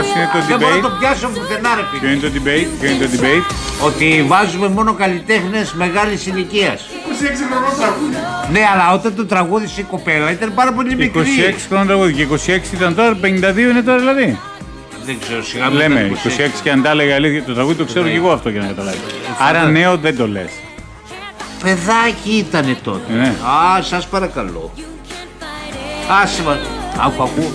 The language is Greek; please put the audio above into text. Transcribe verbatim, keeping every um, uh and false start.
είναι το Δεν μπορώ να το debate? πιάσω πουθενά, ρε Ποιο φίλε. είναι το debate? Ποιο είναι το debate? Ότι βάζουμε μόνο καλλιτέχνες μεγάλης ηλικίας. είκοσι έξι χρονών τραγούδι. Ναι, αλλά όταν το τραγούδισε η κοπέλα ήταν πάρα πολύ μικρή. είκοσι έξι χρόνια τραγούδι και είκοσι έξι ήταν τώρα, πενήντα δύο είναι τώρα δηλαδή. Δεν ξέρω, σιγά μην Λέμε ήταν είκοσι έξι και αν τα έλεγα αλήθεια, το τραγούδι το ξέρω και εγώ αυτό για να καταλάβει. Άρα νέο δεν το λες. Παιδάκι ήτανε τότε. Ναι. Α, σας παρακαλώ. Άσε μα. Άκου, ακού.